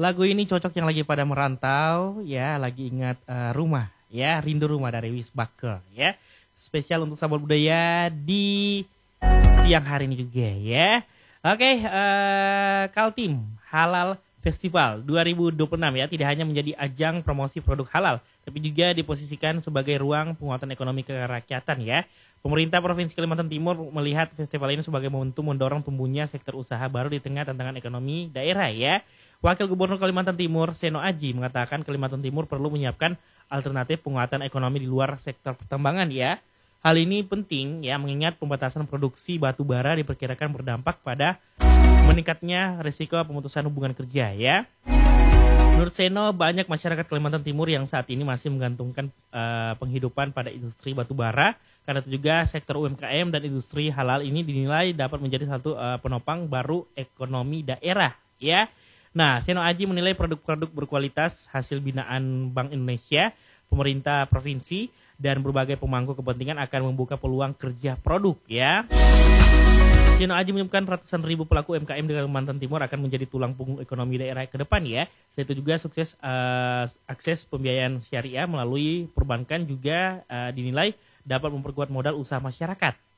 lagu ini cocok yang lagi pada merantau, ya, lagi ingat rumah, ya, rindu rumah dari Wisbaker, ya. Spesial untuk sahabat budaya di siang hari ini juga, ya. Oke, Kaltim Halal Festival 2026 ya, tidak hanya menjadi ajang promosi produk halal, tapi juga diposisikan sebagai ruang penguatan ekonomi kerakyatan ya. Pemerintah Provinsi Kalimantan Timur melihat festival ini sebagai momentum mendorong tumbuhnya sektor usaha baru di tengah tantangan ekonomi daerah ya. Wakil Gubernur Kalimantan Timur Seno Aji mengatakan Kalimantan Timur perlu menyiapkan alternatif penguatan ekonomi di luar sektor pertambangan ya. Hal ini penting ya mengingat pembatasan produksi batu bara diperkirakan berdampak pada meningkatnya risiko pemutusan hubungan kerja ya. Menurut Seno, banyak masyarakat Kalimantan Timur yang saat ini masih menggantungkan penghidupan pada industri batubara. Karena itu juga sektor UMKM dan industri halal ini dinilai dapat menjadi satu penopang baru ekonomi daerah. Ya, nah Seno Aji menilai produk-produk berkualitas hasil binaan Bank Indonesia, pemerintah provinsi dan berbagai pemangku kepentingan akan membuka peluang kerja produk. Ya. Seno Aji menyebutkan ratusan ribu pelaku UMKM di Kalimantan Timur akan menjadi tulang punggung ekonomi daerah ke depan ya. Selain itu juga sukses akses pembiayaan syariah melalui perbankan juga dinilai dapat memperkuat modal usaha masyarakat